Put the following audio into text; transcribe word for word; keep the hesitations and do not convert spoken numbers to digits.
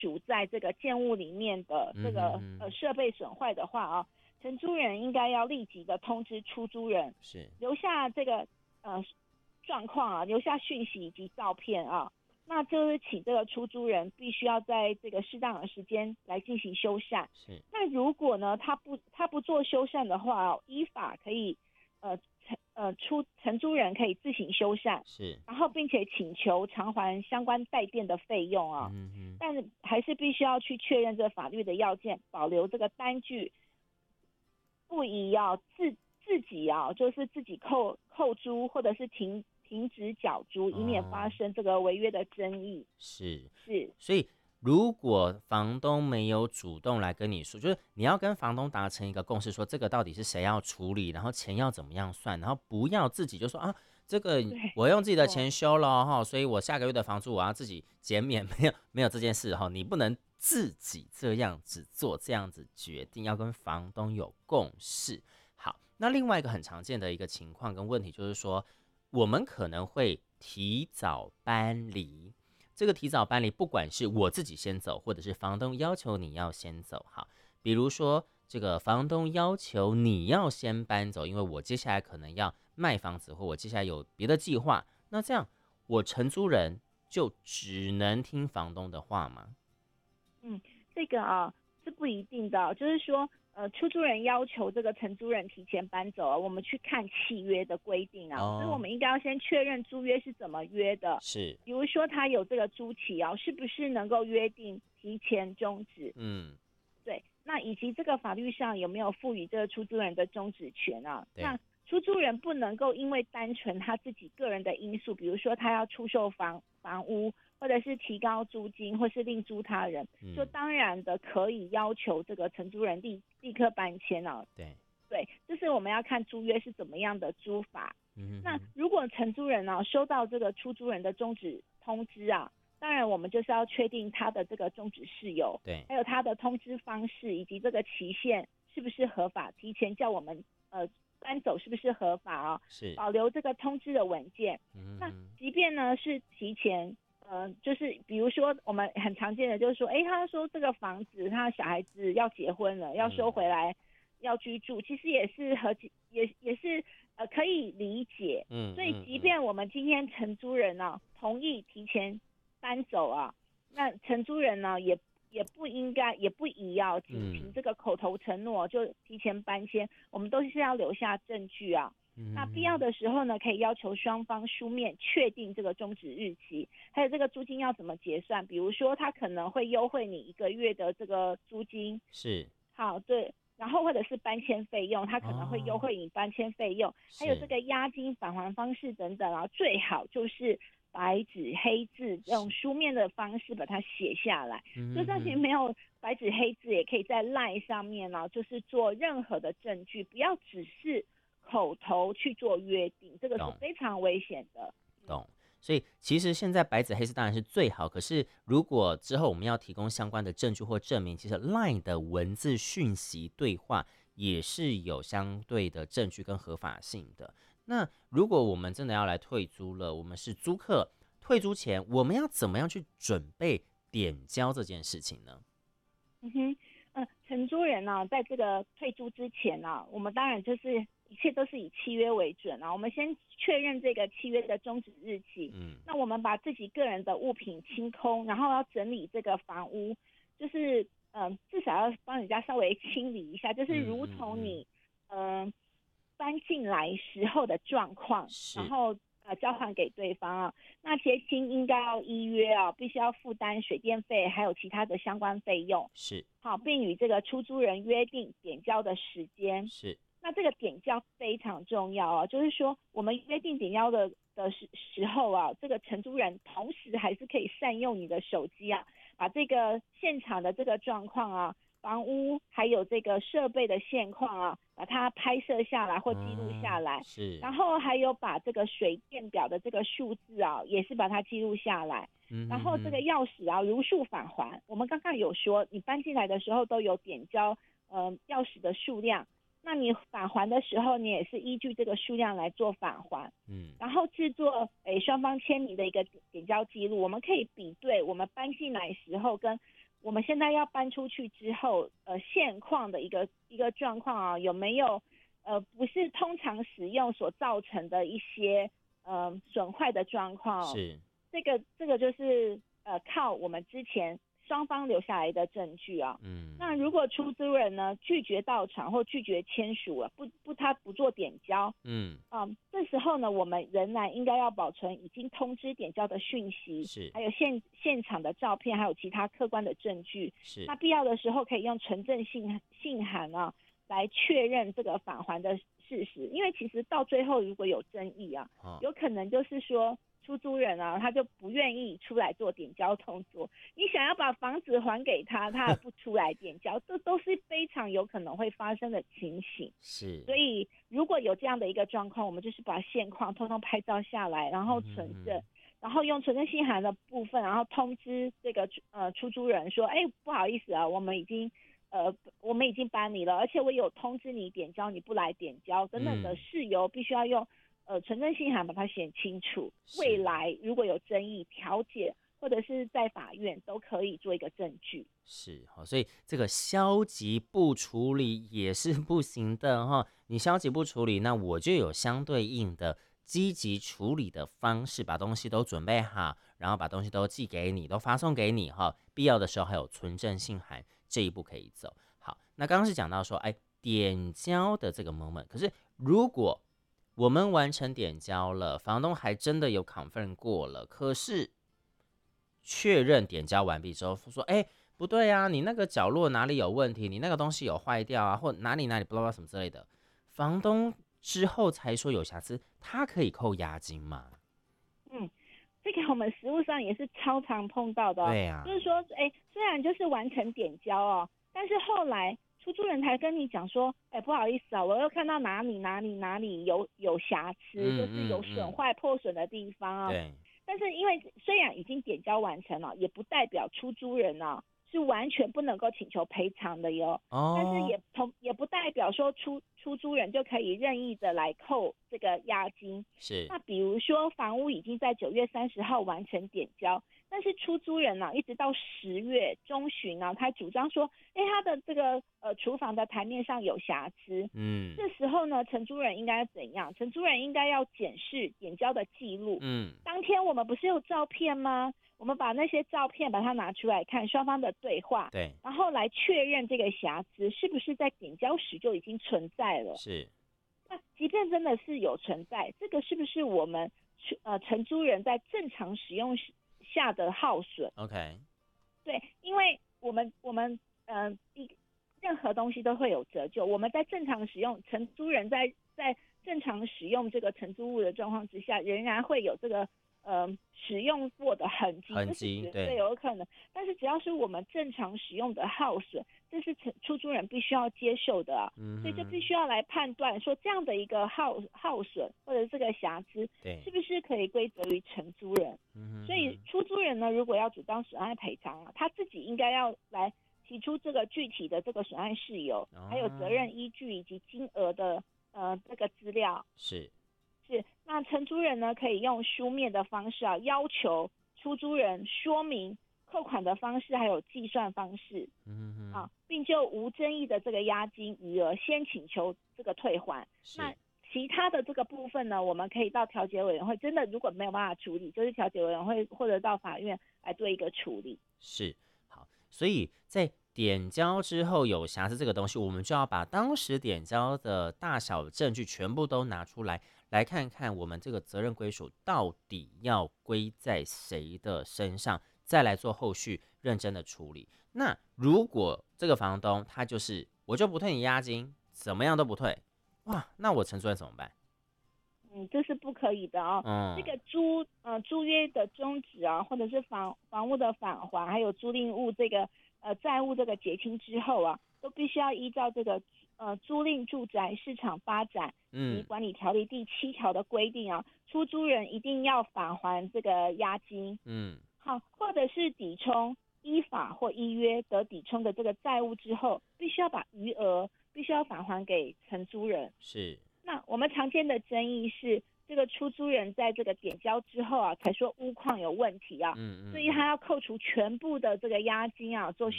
属在这个建物里面的这个、 嗯、 呃设备损坏的话啊，承租人应该要立即的通知出租人， 是留下这个呃状况啊，留下讯息以及照片啊。那就是请这个出租人必须要在这个适当的时间来进行修缮。 是。 那如果呢他不他不做修缮的话，依法可以呃承呃出承租人可以自行修缮， 是， 然后并且请求偿还相关带电的费用啊。 嗯哼， 但是还是必须要去确认这法律的要件，保留这个单据，不宜要自自己啊，就是自己扣扣租或者是停停止缴租，以免发生这个违约的争议。 是是， 所以如果房东没有主动来跟你说，就是你要跟房东达成一个共识，说这个到底是谁要处理，然后钱要怎么样算，然后不要自己就说啊，这个我用自己的钱修了哈，所以我下个月的房租我要自己减免，没有没有这件事哈，你不能自己这样子做，这样子决定，要跟房东有共识。好，那另外一个很常见的一个情况跟问题就是说，我们可能会提早搬离。这个提早搬离，不管是我自己先走，或者是房东要求你要先走，好，比如说这个房东要求你要先搬走，因为我接下来可能要卖房子，或我接下来有别的计划，那这样我承租人就只能听房东的话吗？ 嗯，这个啊是不一定的，就是说，呃，出租人要求这个承租人提前搬走啊，我们去看契约的规定啊，哦、所以我们应该要先确认租约是怎么约的。 是， 比如说他有这个租期啊，是不是能够约定提前终止？ 嗯， 对，那以及这个法律上有没有赋予这个出租人的终止权啊？ 那出租人不能够因为单纯他自己个人的因素，比如说他要出售房房屋，或者是提高租金，或是另租他人，嗯、就当然的可以要求这个承租人立立刻搬迁啊。 对对，就是我们要看租约是怎么样的租法。 嗯、 那如果承租人啊收到这个出租人的终止通知啊，当然我们就是要确定他的这个终止事由， 对， 还有他的通知方式以及这个期限是不是合法，提前叫我们呃。搬走是不是合法啊？ 是保留这个通知的文件。 嗯、 那即便呢是提前，呃，就是比如说我们很常见的就是说，哎，他说这个房子他小孩子要结婚了，要收回来、嗯、要居住，其实也是和也也是呃可以理解。嗯，所以即便我们今天承租人呢、啊、同意提前搬走啊，那承租人呢也。也不应该，也不宜要仅凭这个口头承诺就提前搬迁，我们都是要留下证据啊。嗯、那必要的时候呢，可以要求双方书面确定这个终止日期，还有这个租金要怎么结算。比如说，他可能会优惠你一个月的这个租金， 是好对，然后或者是搬迁费用，他可能会优惠你搬迁费用，哦、还有这个押金返还方式等等啊，最好就是。白纸黑字用书面的方式把它写下来，就算你没有白纸黑字，也可以在 LINE 上面呢、啊，就是做任何的证据，不要只是口头去做约定，这个是非常危险的。 懂。所以其实现在白纸黑字当然是最好，可是如果之后我们要提供相关的证据或证明，其实 LINE 的文字讯息对话也是有相对的证据跟合法性的。那如果我们真的要来退租了，我们是租客，退租前我们要怎么样去准备点交这件事情呢？ 嗯哼，呃，承租人呢、啊，在这个退租之前呢、啊，我们当然就是一切都是以契约为准啊。我们先确认这个契约的终止日期，嗯，那我们把自己个人的物品清空，然后要整理这个房屋，就是嗯、呃，至少要帮人家稍微清理一下，就是如同你嗯。呃搬进来时候的状况，然后呃交还给对方啊。那结清应该要依约啊，必须要负担水电费还有其他的相关费用。 是， 好，并与这个出租人约定点交的时间。 是， 那这个点交非常重要啊，就是说我们约定点交的的时时候啊，这个承租人同时还是可以善用你的手机啊，把这个现场的这个状况啊。房屋还有这个设备的现况啊，把它拍摄下来或记录下来， 嗯、是， 然后还有把这个水电表的这个数字啊，也是把它记录下来，嗯、然后这个钥匙啊如数返还。我们刚刚有说，你搬进来的时候都有点交呃钥匙的数量，那你返还的时候，你也是依据这个数量来做返还，嗯，然后制作诶双方签名的一个点交记录，我们可以比对我们搬进来时候跟我们现在要搬出去之后，呃，现况的一个一个状况啊，有没有呃不是通常使用所造成的一些呃损坏的状况？ 是， 这个这个就是呃靠我们之前双方留下来的证据啊。 嗯， 那如果出租人呢拒绝到场或拒绝签署了，不不他不做点交， 嗯， 嗯，这时候呢，我们仍然应该要保存已经通知点交的讯息， 是还有现现场的照片，还有其他客观的证据。 是， 那必要的时候可以用存证信信函啊来确认这个返还的事实，因为其实到最后如果有争议啊， 哦， 有可能就是说出租人啊，他就不愿意出来做点交动作。你想要把房子还给他，他还不出来点交，这都是非常有可能会发生的情形。 是， 所以如果有这样的一个状况，我们就是把现况通通拍照下来，然后存证， 嗯然后用存证信函的部分，然后通知这个呃出租人说，哎，不好意思啊，我们已经呃我们已经搬离了，而且我有通知你点交，你不来点交等等的嗯， 事由，必须要用呃存证信函把它写清楚。未是来如果有争议调解，或者是在法院都可以做一个证据。 是，好，所以这个消极不处理也是不行的哈。你消极不处理，那我就有相对应的积极处理的方式，把东西都准备好，然后把东西都寄给你，都发送给你哈。必要的时候还有存证信函，这一步可以走。好，那刚刚是讲到说，哎，点交的这个 moment，可是如果我们完成点交了，房东还真的有 confirm 过了，可是确认点交完毕之后说，哎，不对啊，你那个角落哪里有问题？你那个东西有坏掉啊，或哪里哪里不知道什么之类的，房东之后才说有瑕疵，他可以扣押金吗？ 嗯，这个我们实务上也是超常碰到的哦。 对啊， 就是说，哎，虽然就是完成点交哦，但是后来出租人才跟你讲说，哎，不好意思啊，我又看到哪里哪里哪里有有瑕疵， 嗯就是有损嗯嗯， 坏破损的地方啊。 对， 但是因为虽然已经点交完成了，也不代表出租人呢、啊、是完全不能够请求赔偿的哟。但是哦， 也同也不代表说出出租人就可以任意的来扣这个押金。 是， 那比如说房屋已经在九月三十号完成点交，但是出租人呢、啊，一直到十月中旬呢、啊，他主张说，哎，他的这个呃厨房的台面上有瑕疵。 嗯这时候呢，承租人应该怎样？承租人应该要检视点交的记录。 嗯， 当天我们不是有照片吗？我们把那些照片把它拿出来看，双方的对话， 对， 然后来确认这个瑕疵是不是在点交时就已经存在了。 是， 那即便真的是有存在，这个是不是我们呃承租人在正常使用下的耗损？ OK， 对，因为我们我们呃一任何东西都会有折旧，我们在正常使用，承租人在在正常使用这个承租物的状况之下，仍然会有这个呃使用过的痕迹，这是痕迹， 绝对， 对有可能。但是只要是我们正常使用的耗损，这是承出租人必须要接受的啊。 嗯所以就必哼， 须要来判断说这样的一个耗耗损或者这个瑕疵对， 是不是可以归责于承租人。 嗯所以哼， 出租人呢，如果要主张损害赔偿啊，他自己应该要来提出这个具体的这个损害事由，还有责哦， 任依据以及金额的呃这个资料。 是， 是，那承租人呢可以用书面的方式啊，要求出租人说明扣款的方式还有计算方式嗯哼， 啊，并就无争议的这个押金余额先请求这个退还。那是， 其他的这个部分呢，我们可以到调解委员会，真的如果没有办法处理，就是调解委员会或者到法院来做一个处理。 是，好，所以在点交之后有瑕疵这个东西，我们就要把当时点交的大小证据全部都拿出来，来看看我们这个责任归属到底要归在谁的身上，再来做后续认真的处理。那如果这个房东他就是我就不退你押金，怎么样都不退，哇，那我承租人怎么办？ 嗯，这是不可以的哦。这嗯， 个租呃租约的终止啊，或者是房房屋的返还，还有租赁物这个呃债务这个结清之后啊，都必须要依照这个呃租赁住宅市场发展及嗯管理条例第七条的规定啊，出租人一定要返还这个押金。 嗯， 好，或者是抵充依法或依约得抵充的这个债务之后，必须要把余额必须要返还给承租人。 是， 那我们常见的争议是， 这个出租人在这个点交之后啊，才说屋况有问题啊， 嗯嗯， 所以他要扣除全部的这个押金啊，做